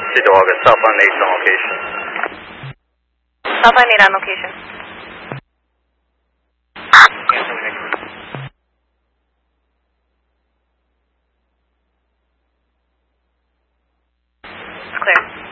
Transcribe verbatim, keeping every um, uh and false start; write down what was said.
Cedar August, southbound eight on location. Southbound eight on location. It's clear.